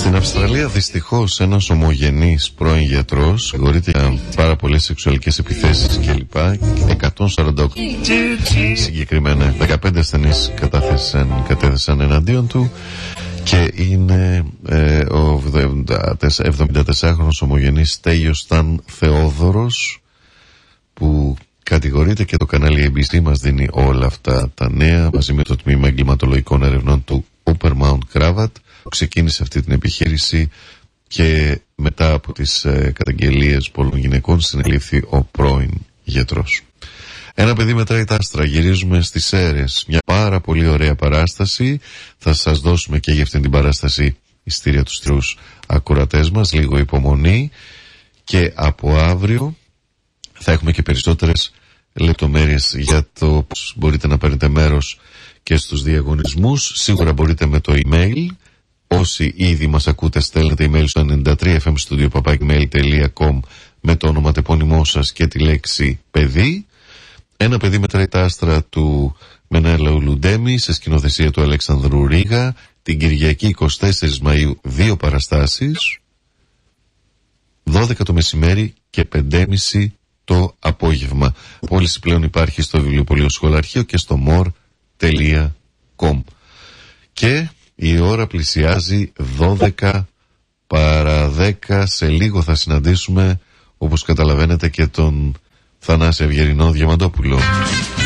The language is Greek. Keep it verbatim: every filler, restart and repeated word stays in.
Στην Αυστραλία δυστυχώς ένας ομογενής πρώην γιατρός συγχωρείται για πάρα πολλές σεξουαλικές επιθέσεις κλπ. εκατόν σαράντα οκτώ συγκεκριμένα δεκαπέντε ασθενείς κατέθεσαν, κατέθεσαν εναντίον του και είναι ε, ο εβδομηντατεσσάχρονος ομογενής Στέλιος Σταν Θεόδωρος, που κατηγορείται, και το κανάλι έι μπι σι μας δίνει όλα αυτά τα νέα μαζί με το τμήμα εγκληματολογικών ερευνών του Upper Mount Gravatt. Ξεκίνησε αυτή την επιχείρηση και μετά από τις ε, καταγγελίες πολλών γυναικών συνελήφθη ο πρώην γιατρός. Ένα παιδί μετράει τα άστρα. Γυρίζουμε στις Σέρρες. Μια πάρα πολύ ωραία παράσταση. Θα σας δώσουμε και για αυτήν την παράσταση ειστήρια τους τρεις ακροατές μας. Λίγο υπομονή. Και από αύριο θα έχουμε και περισσότερες λεπτομέρειες για το πώς μπορείτε να παίρνετε μέρος και στους διαγωνισμούς. Σίγουρα μπορείτε με το email. Όσοι ήδη μας ακούτε, στέλνετε email στο ενενήντα τρία εφ εμ studio παπάκι μέιλ τελεία κομ με το όνομα τεπώνυμό σας και τη λέξη παιδί. Ένα παιδί μετράει τα άστρα του Μενέλαου Λουντέμι σε σκηνοθεσία του Αλεξανδρού Ρίγα. Την Κυριακή εικοστή τέταρτη Μαΐου δύο παραστάσεις, δώδεκα το μεσημέρι και πέντε και μισή το απόγευμα. Πώληση πλέον υπάρχει στο βιβλιοπωλείο Σχολαρχείο και στο more τελεία com. Και η ώρα πλησιάζει δώδεκα παρά δέκα. Σε λίγο θα συναντήσουμε, όπως καταλαβαίνετε, και τον Θανάση Αυγερινό Διαμαντόπουλο.